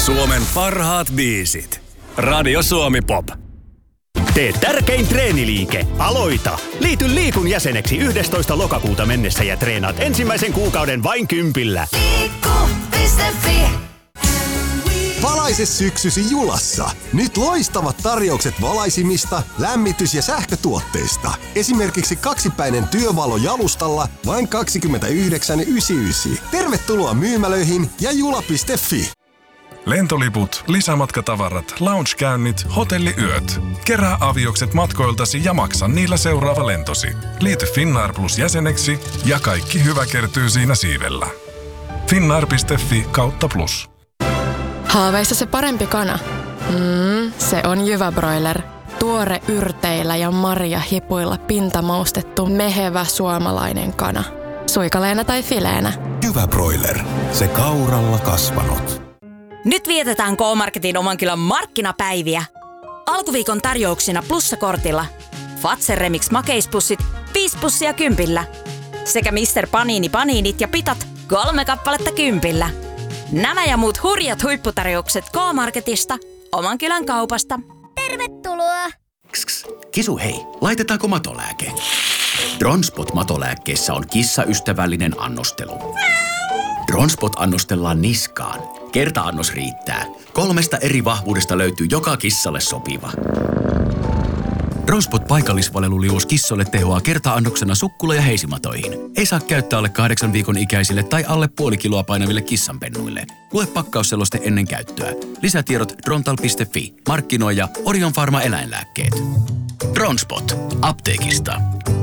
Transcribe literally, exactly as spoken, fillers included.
Suomen parhaat biisit. Radio Suomi Pop. Tee tärkein treeniliike. Aloita! Liity Liikun jäseneksi yhdestoista lokakuuta mennessä ja treenaat ensimmäisen kuukauden vain kympillä. Liikku piste fi. Valaise syksysi Julassa. Nyt loistavat tarjoukset valaisimista, lämmitys- ja sähkötuotteista. Esimerkiksi kaksipäinen työvalo jalustalla vain kaksikymmentäyhdeksän pilkku yhdeksänkymmentäyhdeksän. Tervetuloa myymälöihin ja jula piste fi. Lentoliput, lisämatkatavarat, loungekäynnit, hotelliyöt. Kerää aviokset matkoiltasi ja maksa niillä seuraava lentosi. Liity Finnair Plus jäseneksi ja kaikki hyvä kertyy siinä siivellä. Finnair piste fi kautta plus. Haaveissa se parempi kana? Mm, se on Jyvä Broiler. Tuore yrteillä ja marjahipuilla pintamaustettu mehevä suomalainen kana. Suikaleena tai fileenä. Jyvä Broiler. Se kauralla kasvanut. Nyt vietetään K-Marketin oman kylän markkinapäiviä. Alkuviikon tarjouksina plussakortilla. Fazer Remix makeispussit viisi pussia kympillä. Sekä mister Panini paniinit ja pitat kolme kappaletta kympillä. Nämä ja muut hurjat huipputarjoukset K-Marketista, oman kylän kaupasta. Tervetuloa! Kss, Kisu hei, laitetaanko matolääke? Dronspot matolääkkeessä on kissaystävällinen annostelu. Dronspot annostellaan niskaan. Kerta-annos riittää. Kolmesta eri vahvuudesta löytyy joka kissalle sopiva. Dronspot paikallisvaleluliuos kissoille tehoaa kerta-annoksena sukkula- ja heisimatoihin. Ei saa käyttää alle kahdeksan viikon ikäisille tai alle puoli kiloa painaville kissanpennuille. Lue pakkausseloste ennen käyttöä. Lisätiedot drontal piste fi. Markkinoija Orion Pharma eläinlääkkeet. Dronspot. Apteekista.